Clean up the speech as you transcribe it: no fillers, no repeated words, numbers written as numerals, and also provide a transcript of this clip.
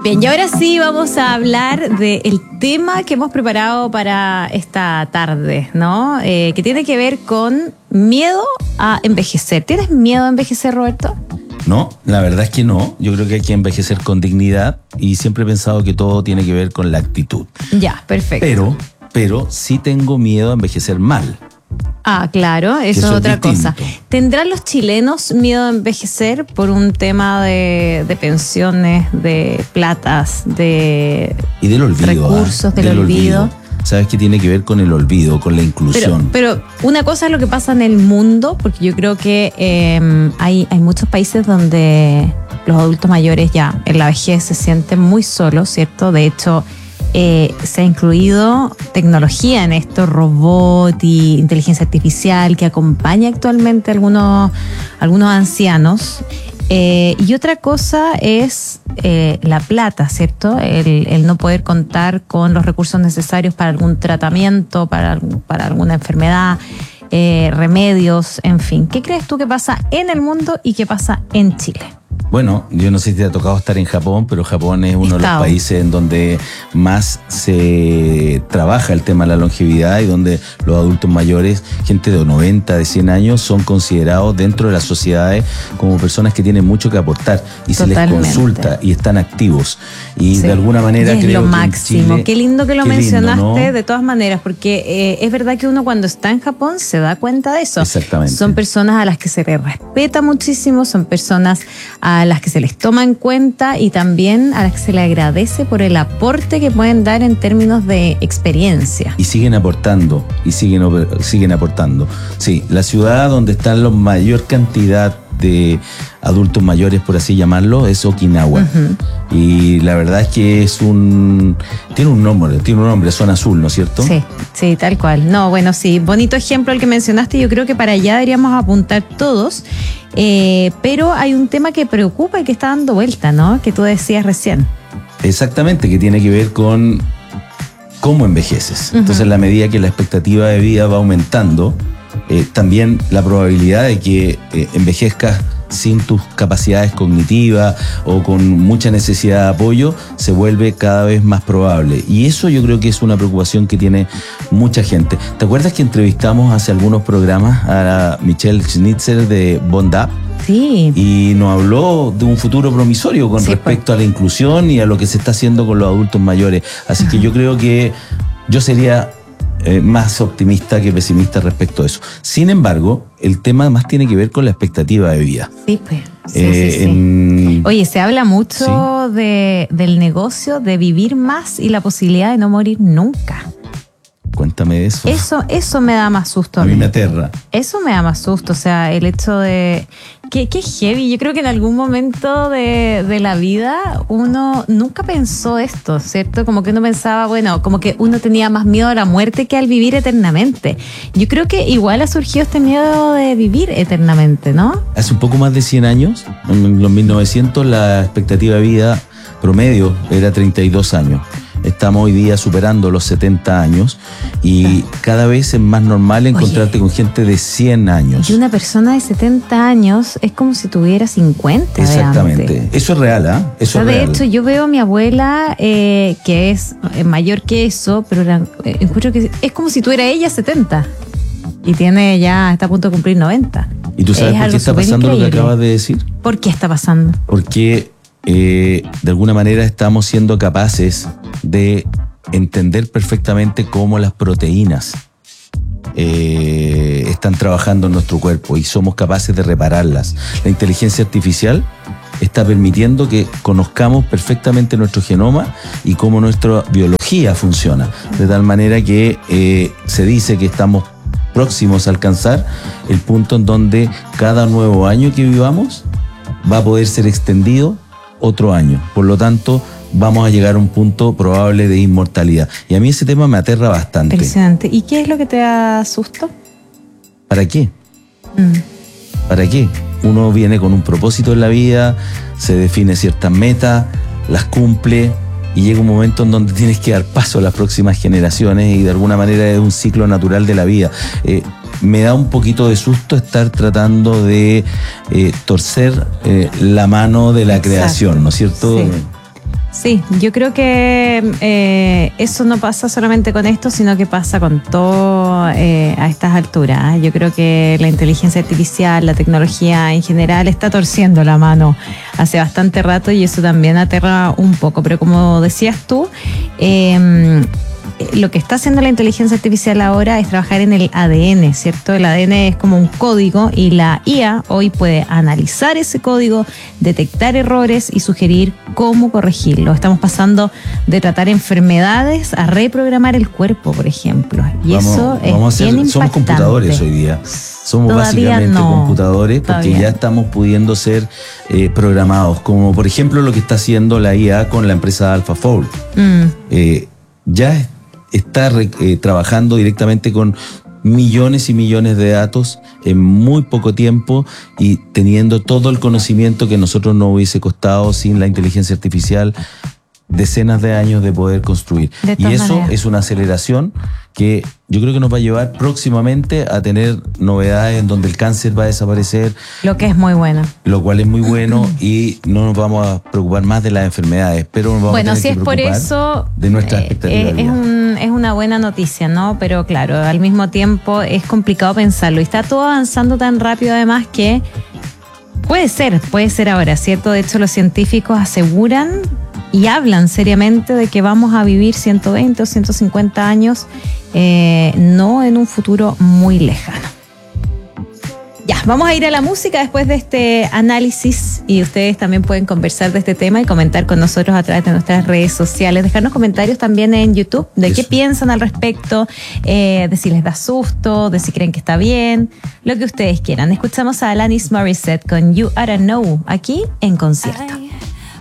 Bien, y ahora sí vamos a hablar del tema que hemos preparado para esta tarde, ¿no? Que tiene que ver con miedo a envejecer. ¿Tienes miedo a envejecer, Roberto? No, la verdad es que no. Yo creo que hay que envejecer con dignidad y siempre he pensado que todo tiene que ver con la actitud. Ya, perfecto. Pero sí tengo miedo a envejecer mal. Ah, claro, eso es otra cosa. ¿Tendrán los chilenos miedo a envejecer por un tema de pensiones, de platas, y del olvido, recursos, del olvido? ¿Sabes qué tiene que ver con el olvido, con la inclusión? Pero una cosa es lo que pasa en el mundo, porque yo creo que hay muchos países donde los adultos mayores ya en la vejez se sienten muy solos, ¿cierto? De hecho, se ha incluido tecnología en esto, robot y inteligencia artificial que acompaña actualmente a algunos ancianos. Y otra cosa es la plata, ¿cierto? El no poder contar con los recursos necesarios para algún tratamiento, para alguna enfermedad, remedios, en fin. ¿Qué crees tú que pasa en el mundo y qué pasa en Chile? Bueno, yo no sé si te ha tocado estar en Japón, pero Japón es uno de los países en donde más se trabaja el tema de la longevidad y donde los adultos mayores, gente de 90, de 100 años, son considerados dentro de las sociedades como personas que tienen mucho que aportar y se les consulta y están activos. Y de alguna manera creo que es lo máximo. Chile, qué lindo que lo mencionaste, lindo, ¿no? De todas maneras, porque es verdad que uno cuando está en Japón se da cuenta de eso. Exactamente. Son personas a las que se les respeta muchísimo, son personas a las que se les toma en cuenta y también a las que se les agradece por el aporte que pueden dar en términos de experiencia. Y siguen aportando, siguen aportando. Sí, la ciudad donde está la mayor cantidad de adultos mayores, por así llamarlo, es Okinawa. Uh-huh. Y la verdad es que tiene un nombre, Zona Azul, ¿no es cierto? Sí, tal cual. No, bueno, sí, bonito ejemplo el que mencionaste. Yo creo que para allá deberíamos apuntar todos. Pero hay un tema que preocupa y que está dando vuelta, ¿no? Que tú decías recién. Exactamente, que tiene que ver con cómo envejeces. Uh-huh. Entonces, en la medida que la expectativa de vida va aumentando, también la probabilidad de que envejezcas sin tus capacidades cognitivas o con mucha necesidad de apoyo se vuelve cada vez más probable. Y eso yo creo que es una preocupación que tiene mucha gente. ¿Te acuerdas que entrevistamos hace algunos programas a Michelle Schnitzer de Bondap? Sí. Y nos habló de un futuro promisorio con respecto a la inclusión y a lo que se está haciendo con los adultos mayores. Así que yo creo que yo sería más optimista que pesimista respecto a eso. Sin embargo, el tema más tiene que ver con la expectativa de vida. Sí, pues. Sí. Oye, se habla mucho del negocio de vivir más y la posibilidad de no morir nunca. Cuéntame de eso. Eso me da más susto a mí. A mí me aterra. Eso me da más susto, o sea, el hecho de... Qué heavy. Yo creo que en algún momento de la vida uno nunca pensó esto, ¿cierto? Como que uno pensaba, bueno, como que uno tenía más miedo a la muerte que al vivir eternamente. Yo creo que igual ha surgido este miedo de vivir eternamente, ¿no? Hace un poco más de 100 años, en los 1900, la expectativa de vida promedio era 32 años. Estamos hoy día superando los 70 años y cada vez es más normal encontrarte con gente de 100 años. Y una persona de 70 años es como si tuviera 50. Exactamente. Eso es real, ¿ah? Eso es real. De hecho, yo veo a mi abuela que es mayor que eso, pero encuentro que es como si tuviera ella 70 y está a punto de cumplir 90. ¿Y tú sabes por qué está pasando lo que acabas de decir? ¿Por qué está pasando? Porque de alguna manera estamos siendo capaces de entender perfectamente cómo las proteínas están trabajando en nuestro cuerpo y somos capaces de repararlas. La inteligencia artificial está permitiendo que conozcamos perfectamente nuestro genoma y cómo nuestra biología funciona, de tal manera que se dice que estamos próximos a alcanzar el punto en donde cada nuevo año que vivamos va a poder ser extendido otro año. Por lo tanto, vamos a llegar a un punto probable de inmortalidad. Y a mí ese tema me aterra bastante. Impresionante. ¿Y qué es lo que te da susto? ¿Para qué? ¿Para qué? Uno viene con un propósito en la vida, se define ciertas metas, las cumple y llega un momento en donde tienes que dar paso a las próximas generaciones y de alguna manera es un ciclo natural de la vida. Me da un poquito de susto estar tratando de torcer la mano de la creación, ¿no es cierto? Sí. Sí, yo creo que eso no pasa solamente con esto, sino que pasa con todo a estas alturas. Yo creo que la inteligencia artificial, la tecnología en general está torciendo la mano hace bastante rato y eso también aterra un poco. Pero como decías tú, lo que está haciendo la inteligencia artificial ahora es trabajar en el ADN, ¿cierto? El ADN es como un código y la IA hoy puede analizar ese código, detectar errores y sugerir cómo corregirlo. Estamos pasando de tratar enfermedades a reprogramar el cuerpo, por ejemplo. Y eso es bien impactante. Somos computadores hoy día. Somos Todavía básicamente no. computadores porque Todavía. ya estamos pudiendo ser programados, como por ejemplo lo que está haciendo la IA con la empresa AlphaFold. Ya está trabajando directamente con millones y millones de datos en muy poco tiempo y teniendo todo el conocimiento que a nosotros nos hubiese costado sin la inteligencia artificial decenas de años de poder construir. Y eso es una aceleración que yo creo que nos va a llevar próximamente a tener novedades en donde el cáncer va a desaparecer. Lo que es muy bueno. Lo cual es muy bueno y no nos vamos a preocupar más de las enfermedades, pero nos vamos a tener si que es por preocupar eso, de nuestra expectativa de vida. es una buena noticia, ¿no? Pero claro, al mismo tiempo es complicado pensarlo y está todo avanzando tan rápido además que puede ser ahora, ¿cierto? De hecho, los científicos aseguran y hablan seriamente de que vamos a vivir 120 o 150 años, no en un futuro muy lejano. Ya, vamos a ir a la música después de este análisis y ustedes también pueden conversar de este tema y comentar con nosotros a través de nuestras redes sociales, dejarnos comentarios también en YouTube de qué piensan al respecto, de si les da susto, de si creen que está bien, lo que ustedes quieran. Escuchamos a Alanis Morissette con You Oughta Know aquí en Concierto.